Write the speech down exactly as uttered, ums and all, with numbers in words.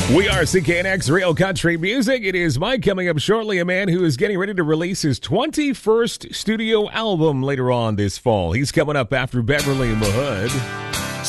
We are C K N X Real Country Music. It is Mike coming up shortly, a man who is getting ready to release his twenty-first studio album later on this fall. He's coming up after Beverly in the Hood.